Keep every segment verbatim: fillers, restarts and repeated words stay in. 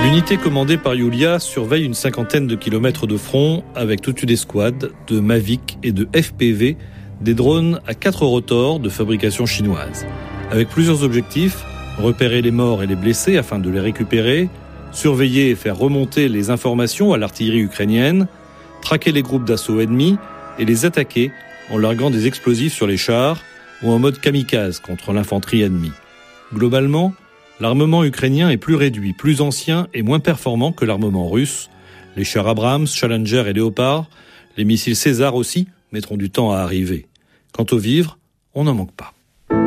L'unité commandée par Yulia surveille une cinquantaine de kilomètres de front avec toute une escouade de Mavic et de F P V, des drones à quatre rotors de fabrication chinoise. Avec plusieurs objectifs, repérer les morts et les blessés afin de les récupérer, surveiller et faire remonter les informations à l'artillerie ukrainienne, traquer les groupes d'assaut ennemis et les attaquer en larguant des explosifs sur les chars ou en mode kamikaze contre l'infanterie ennemie. Globalement, l'armement ukrainien est plus réduit, plus ancien et moins performant que l'armement russe. Les chars Abrams, Challenger et Léopard, les missiles César aussi, mettront du temps à arriver. Quant aux vivres, on n'en manque pas.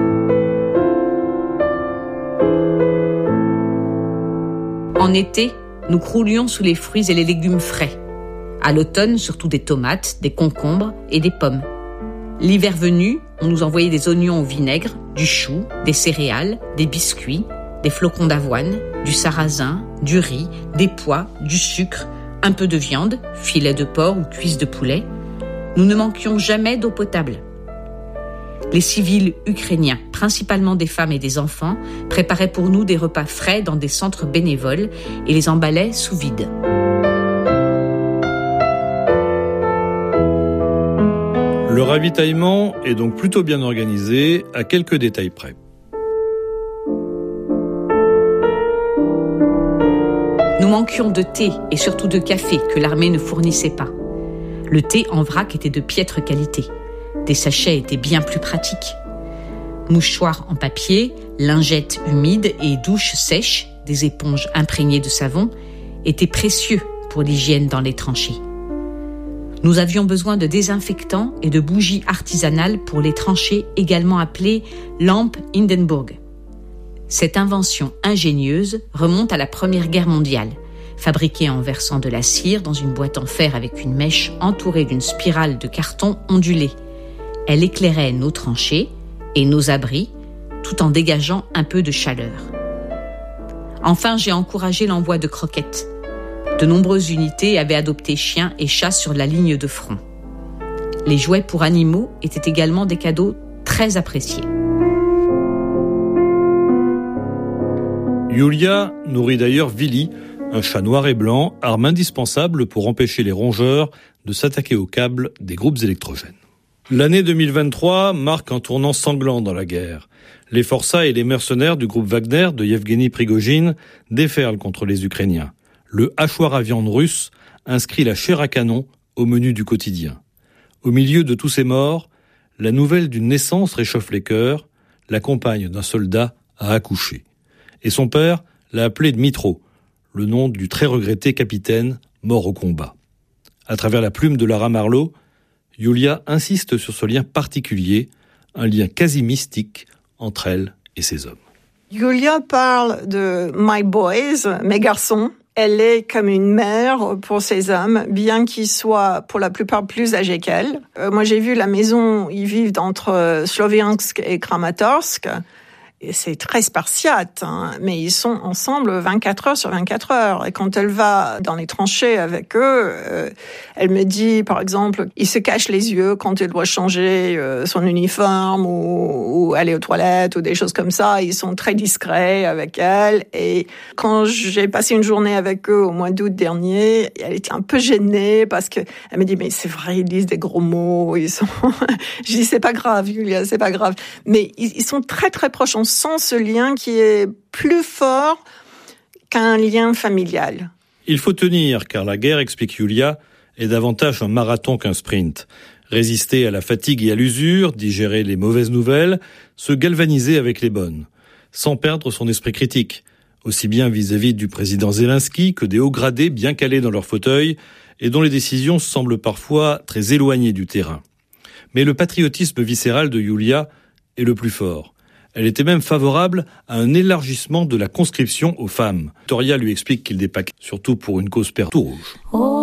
En été, nous croulions sous les fruits et les légumes frais. À l'automne, surtout des tomates, des concombres et des pommes. L'hiver venu, on nous envoyait des oignons au vinaigre, du chou, des céréales, des biscuits, des flocons d'avoine, du sarrasin, du riz, des pois, du sucre, un peu de viande, filet de porc ou cuisse de poulet. Nous ne manquions jamais d'eau potable. Les civils ukrainiens, principalement des femmes et des enfants, préparaient pour nous des repas frais dans des centres bénévoles et les emballaient sous vide. Le ravitaillement est donc plutôt bien organisé, à quelques détails près. Nous manquions de thé et surtout de café que l'armée ne fournissait pas. Le thé en vrac était de piètre qualité. Des sachets étaient bien plus pratiques. Mouchoirs en papier, lingettes humides et douches sèches, des éponges imprégnées de savon, étaient précieux pour l'hygiène dans les tranchées. Nous avions besoin de désinfectants et de bougies artisanales pour les tranchées, également appelées lampes Hindenburg. Cette invention ingénieuse remonte à la Première Guerre mondiale. Fabriquée en versant de la cire dans une boîte en fer avec une mèche entourée d'une spirale de carton ondulé. Elle éclairait nos tranchées et nos abris, tout en dégageant un peu de chaleur. Enfin, j'ai encouragé l'envoi de croquettes. De nombreuses unités avaient adopté chiens et chats sur la ligne de front. Les jouets pour animaux étaient également des cadeaux très appréciés. Yulia nourrit d'ailleurs Vili, un chat noir et blanc, arme indispensable pour empêcher les rongeurs de s'attaquer aux câbles des groupes électrogènes. L'année deux mille vingt-trois marque un tournant sanglant dans la guerre. Les forçats et les mercenaires du groupe Wagner de Yevgeny Prigojine déferlent contre les Ukrainiens. Le hachoir à viande russe inscrit la chair à canon au menu du quotidien. Au milieu de tous ces morts, la nouvelle d'une naissance réchauffe les cœurs. La compagne d'un soldat a accouché. Et son père l'a appelé Dmitro, le nom du très regretté capitaine mort au combat. À travers la plume de Lara Marlowe, Yulia insiste sur ce lien particulier, un lien quasi mystique entre elle et ses hommes. Yulia parle de « my boys », mes garçons. Elle est comme une mère pour ses hommes, bien qu'ils soient pour la plupart plus âgés qu'elle. Euh, moi, j'ai vu la maison, ils vivent entre Sloviansk et Kramatorsk. Et c'est très spartiate, hein, mais ils sont ensemble vingt-quatre heures sur vingt-quatre heures. Et quand elle va dans les tranchées avec eux, euh, elle me dit, par exemple, il se cache les yeux quand il doit changer euh, son uniforme ou, ou aller aux toilettes ou des choses comme ça. Ils sont très discrets avec elle. Et quand j'ai passé une journée avec eux au mois d'août dernier, elle était un peu gênée parce que elle me dit, mais c'est vrai, ils disent des gros mots. Ils sont. Je dis, c'est pas grave, Yulia, c'est pas grave. Mais ils, ils sont très très proches. On sent ce lien qui est plus fort qu'un lien familial. Il faut tenir, car la guerre, explique Yulia, est davantage un marathon qu'un sprint. Résister à la fatigue et à l'usure, digérer les mauvaises nouvelles, se galvaniser avec les bonnes, sans perdre son esprit critique, aussi bien vis-à-vis du président Zelensky que des hauts gradés bien calés dans leur fauteuil et dont les décisions semblent parfois très éloignées du terrain. Mais le patriotisme viscéral de Yulia est le plus fort. Elle était même favorable à un élargissement de la conscription aux femmes. Victoria lui explique qu'il dépaque surtout pour une cause perte rouge. Oh.